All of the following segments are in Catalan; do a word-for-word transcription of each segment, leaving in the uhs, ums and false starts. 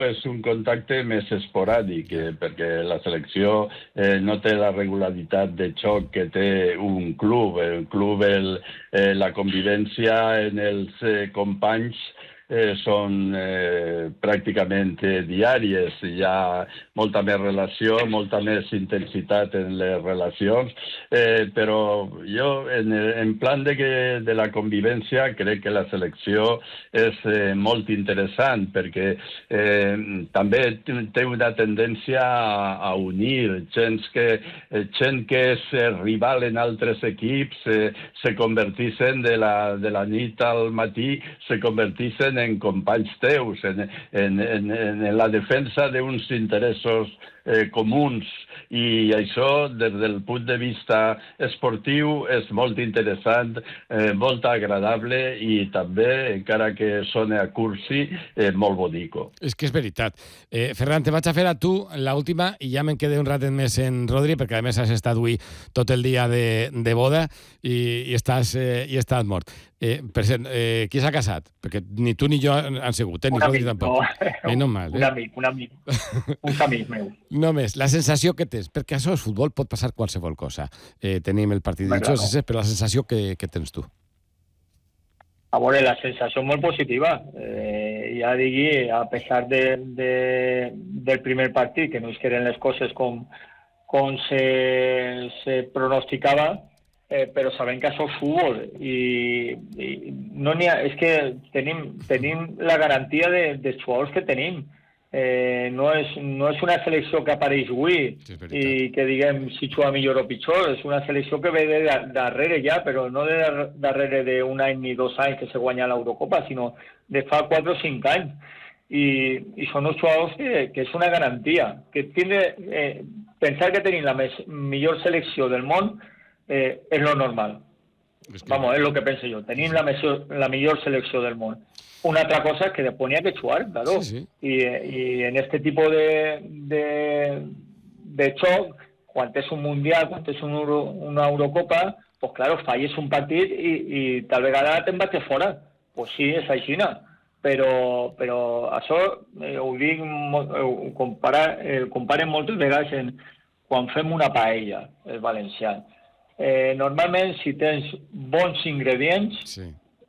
és un contacte més esporàdic, eh, perquè la selecció eh, no té la regularitat de xoc que té un club. El club, el, eh, la convivència en els eh, companys Eh, són eh, pràcticament eh, diàries. Hi ha molta més relació, molta més intensitat en les relacions, eh, però jo, en, en plan de, que, de la convivència, crec que la selecció és eh, molt interessant, perquè eh, també té una tendència a, a unir gent que, gent que és eh, rival en altres equips, eh, se convertissin de la, de la nit al matí, se convertissin en companys teus, en, en, en, en la defensa d'uns interessos eh, comuns, i això, des del punt de vista esportiu, és molt interessant, eh, molt agradable i també, encara que sona a cursi, eh, molt bonico. És que és veritat. Eh, Ferran, te vaig a fer a tu l'última i ja me'n quedé un ratet més en Rodri, perquè a més has estat avui tot el dia de, de boda i, i, estàs, eh, i estàs mort. Eh, per cert, eh, qui s'ha casat? Perquè ni tu ni jo han sigut, eh? Ni Rodri tampoc. No, no mal, eh? Un amic, un amic. Un amic meu. Només, la sensació que tens, perquè això és futbol, pot passar qualsevol cosa. Eh, tenim el partit claro. d'Ixos, però la sensació que, que tens tu. A veure, la sensació molt positiva. Eh, ja digui, a pesar de, de, del primer partit, que no es queden les coses com, com se, se pronosticava, Eh, però sabem que això és futbol i, i no n'hi ha, és que tenim, tenim la garantia de, de jugadors que tenim. Eh, no, és, no és una selecció que apareix avui sí, i que diguem si juga millor o pitjor, és una selecció que ve de darrere ja, però no de darrere d'un any ni dos anys que se guanya l'Eurocopa, sinó de fa quatre o cinc anys. I, i són uns jugadors que, que és una garantia. Que tindre, eh, pensar que tenim la més, millor selecció del món Eh, és lo normal. Es que... Vamos, és lo que penso jo. Tenim la, mesor, la millor selecció del món. Una altra cosa és que después n'hi ha que jugar, claro. Sí, sí. I, I en este tipo de, de, de xoc, quan és un mundial, quan és un Euro, una Eurocopa, pues claro, falles un partit i, i tal vegada te'n vaig a fora. Pues sí, és així, però, però això eh, ho dic, ho compara, eh, comparen moltes vegades en, quan fem una paella, el valencià. Eh, normalment, si tens bons ingredients sí.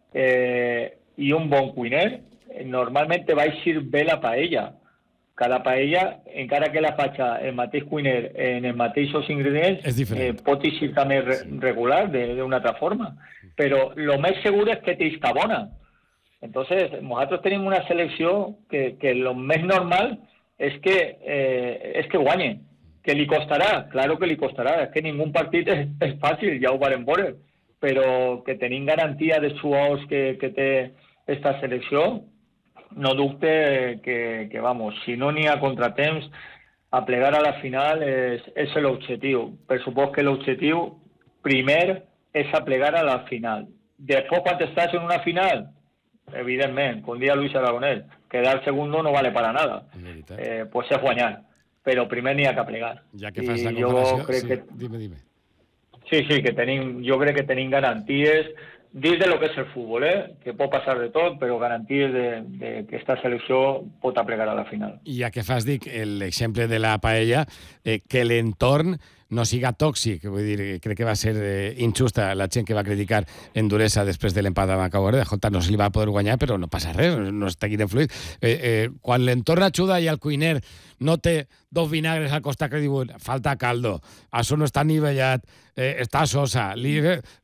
eh, i un bon cuiner, normalment te va eixir bé la paella. Cada paella, encara que la faci el mateix cuiner en els mateixos ingredients, eh, pot eixir també re sí. regular d'una altra forma. Però el més segur és que t'esca bona. Entonces, nosaltres tenim una selecció que, que lo més normal és que, eh, és que guanye. Que li costarà? Claro que li costarà. És que ningú partit és, és fàcil, ja ho vam veure. Però que tenim garantia de jugadors que, que té esta selecció, no dubte que, que vamos, si no n'hi ha contratemps, a plegar a la final és, és l'objectiu. Per supost que l'objectiu primer és a plegar a la final. Després, quan estàs en una final, evidentment, com dia Luis Aragonés, quedar segundo no vale para nada. Eh, pues és guanyar. Però primer n'hi ha que plegar. Ja que fas I la comparació, sí, que... dime, dime. Sí, sí, que tenim, jo crec que tenim garanties dins de lo que és el futbol, eh? Que pot passar de tot, però garanties de, de que esta selecció pot aplegar a la final. I ja que fas, dic, l'exemple de la paella, eh, que l'entorn no siga tòxic, vull dir, crec que va ser eh, injusta la gent que va criticar Enduresa després de l'empat amb Macau Verde. Escolta, no se li va poder guanyar, però no passa res, no està aquí influït. Eh, eh, quan l'entorn ajuda i el cuiner no té dos vinagres al costat que diuen falta caldo, això no està nivellat, eh, està sosa, li...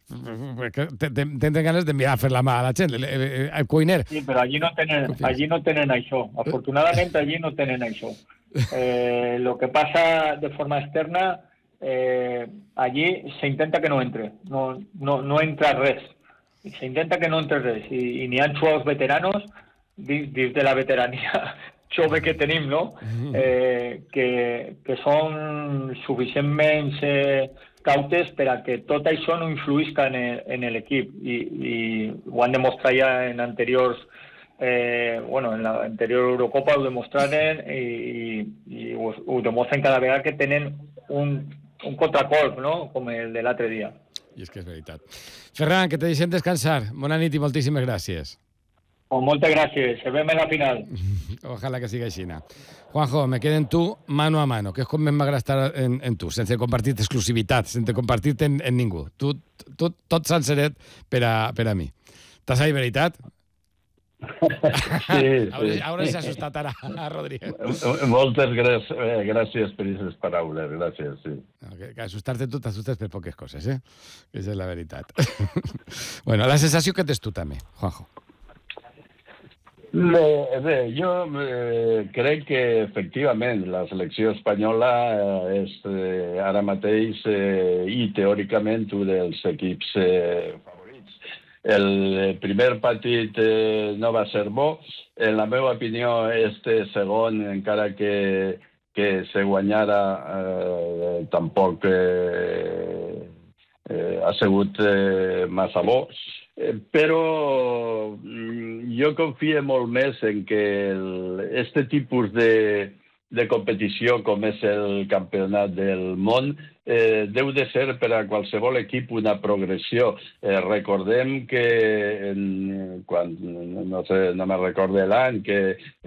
tenen ganes d'enviar a fer la mà a la gent, el, el, el cuiner. Sí, però allí no tenen, allí no tenen això. Afortunadament, allí no tenen això. Eh, lo que passa de forma externa, eh, allí se intenta que no entre, no, no, no entra res. Se intenta que no entre res. I, i n'hi ha jugadors veteranos, dins, dins de la veterania jove que tenim, no? Eh, que, que són suficientment eh, cautes per a que tot això no influïsca en l'equip. I, I ho han demostrat ja en anteriors Eh, bueno, en l'anterior Eurocopa ho demostraren i, i ho, ho demostren cada vegada que tenen un, un contracolp, no? Com el de l'altre dia. I és que és veritat. Ferran, que te deixem descansar. Bona nit i moltíssimes gràcies. Pues moltes gràcies. Se vem en la final. Ojalá que siga així. Juanjo, me quedo en tu mano a mano, que és com m'agrada estar en, en tu, sense compartir-te exclusivitat, sense compartir-te en, en ningú. Tu, tu, tot senceret per a, per a mi. T'has dit veritat? Sí, sí. Ara s'ha assustat ara, Rodríguez. Moltes gràcies, gràcies per aquestes paraules, gràcies, sí. No, que, que assustar-te tu t'assustes per poques coses, eh? Aquesta és la veritat. Bueno, la sensació que tens tu també, Juanjo. Bé, bé, jo eh, crec que efectivament la selecció espanyola eh, és eh, ara mateix eh, i teòricament un dels equips eh, favorits. El primer partit eh, no va ser bo. En la meva opinió, este segon, encara que, que se guanyara, eh, tampoc eh, eh, ha sigut eh, massa bo. Eh, però mm, jo confio molt més en que el, este tipus de, de competició com és el campionat del món eh, deu de ser per a qualsevol equip una progressió. Eh, recordem que en, quan, no sé, no me recorde l'any, que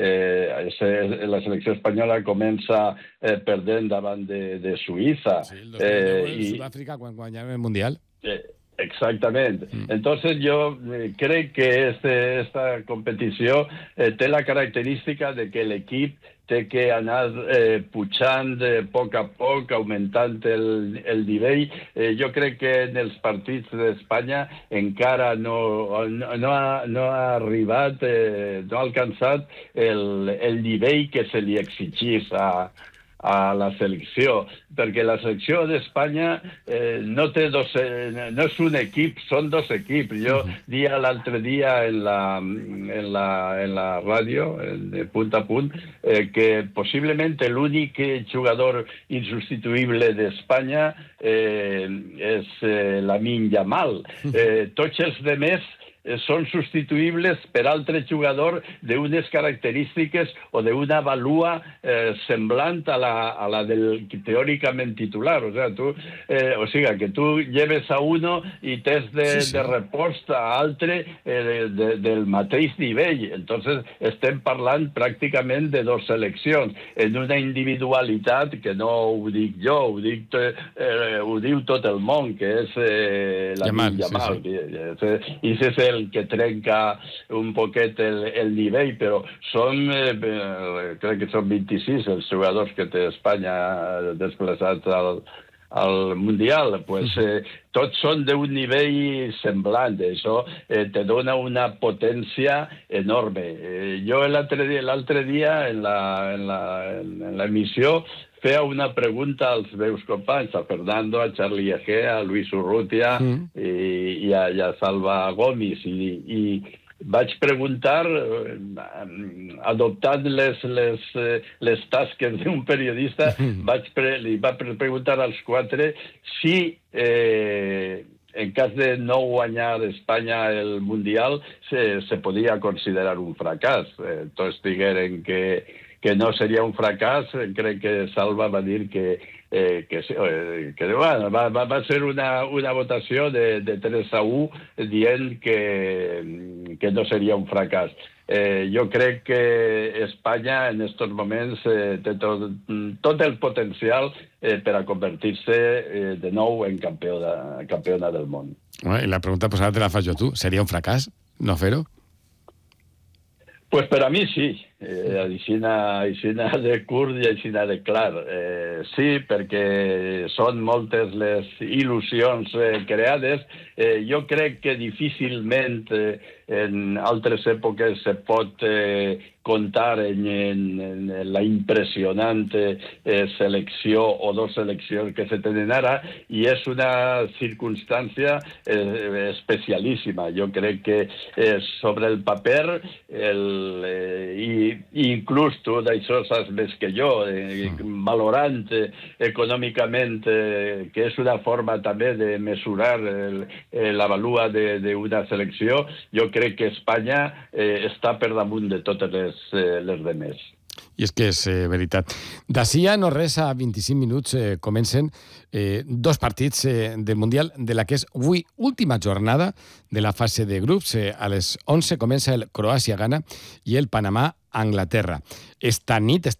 eh, la selecció espanyola comença eh, perdent davant de, de Suïssa. Sí, el dos mil deu eh, en i, Sud-àfrica quan guanyàvem el Mundial. Eh, Exactamente. Mm. Entonces yo eh, creo que este, esta competició eh, té la característica de que l'equip té que anar eh, pujant a poc a poc, augmentant el, el nivell. Eh, jo crec que en els partits d'Espanya encara no, no, no, ha, no ha arribat, eh, no ha alcançat el, el nivell que se li exigís a, a la selecció, perquè la selecció d'Espanya eh, no té dos, eh, no és un equip, són dos equips. Jo dia l'altre dia en la, en la, en la ràdio, de punt a punt, eh, que possiblement l'únic jugador insubstituïble d'Espanya eh, és eh, Lamine Yamal. Eh, tots els demés són substituïbles per altre jugador d'unes característiques o d'una valua eh, semblant a la, a la del teòricament titular. O sea, tu, eh, o sigui, que tu lleves a uno i tens de, sí, sí. de repost a altre eh, de, de, del mateix nivell. Entonces estem parlant pràcticament de dos seleccions en una individualitat que no ho dic jo, ho, dic, eh, ho diu tot el món, que és eh, la Yamal. Yamal. Sí, sí. I si és el que trenca un poquet el, el nivell, però són, eh, crec que són vint-i-sis els jugadors que té Espanya desplaçats al, al Mundial. Pues, eh, tots són d'un nivell semblant. Això eh, te dona una potència enorme. Eh, jo l'altre dia, l'altre dia en la, en la, en l'emissió feia una pregunta als meus companys, a Fernando, a Charlie Egea, a Luis Urrutia mm. i, i, a, i a Salva Gomis, i, i vaig preguntar, adoptant les, les, les tasques d'un periodista, vaig pre, li va preguntar als quatre si eh, en cas de no guanyar Espanya el Mundial se, se podia considerar un fracàs. Eh, tots digueren que que no seria un fracàs. Crec que Salva va dir que, eh, que, que bueno, va, va, va ser una, una votació de, de tres a u dient que, que no seria un fracàs. Eh, jo crec que Espanya en aquests moments eh, té tot, tot el potencial eh, per a convertir-se eh, de nou en campió de, campiona del món. Bueno, I la pregunta posada te la faig jo tu. Seria un fracàs no fer-ho? Pues per a mi sí. Eh, aixina, aixina de curt i aixina de clar. Eh, sí, perquè són moltes les il·lusions eh, creades. Eh, jo crec que difícilment eh, en altres èpoques se pot eh, comptar en, en, en la impressionant eh, selecció o dos seleccions que se tenen ara, i és una circumstància eh, especialíssima. Jo crec que eh, sobre el paper el, eh, i i inclús tu d'això saps més que jo, eh, valorant eh, econòmicament, eh, que és una forma també de mesurar el, eh, la valua d'una selecció, jo crec que Espanya eh, està per damunt de totes les, eh, les demés. I és que és eh, veritat. D'ací a no res, a vint-i-cinc minuts, eh, comencen eh, dos partits eh, del Mundial de la que és avui última jornada de la fase de grups. Eh, a les onze comença el Croàcia-Ghana i el Panamà-Anglaterra. Esta nit, este